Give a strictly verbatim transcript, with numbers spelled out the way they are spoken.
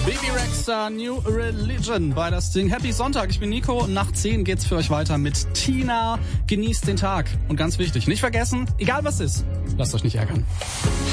Baby Rexha, New Religion bei das Ding. Happy Sonntag, ich bin Nico. Nach zehn geht's für euch weiter mit Tina. Genießt den Tag. Und ganz wichtig, nicht vergessen, egal was ist, lasst euch nicht ärgern.